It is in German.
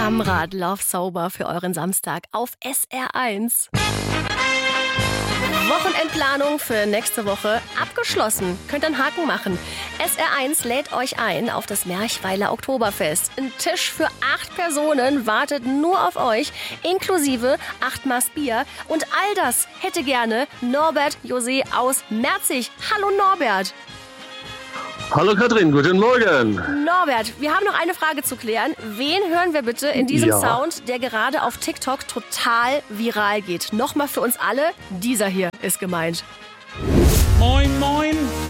Amrad, Love Sober für euren Samstag auf SR1. Wochenendplanung für nächste Woche abgeschlossen. Könnt einen Haken machen. SR1 lädt euch ein auf das Merchweiler Oktoberfest. Ein Tisch für 8 Personen wartet nur auf euch, inklusive 8 Maß Bier. Und all das hätte gerne Norbert José aus Merzig. Hallo Norbert. Hallo Katrin, guten Morgen. Norbert, wir haben noch eine Frage zu klären. Wen hören wir bitte in diesem Sound, der gerade auf TikTok total viral geht? Nochmal für uns alle, dieser hier ist gemeint. Moin, moin.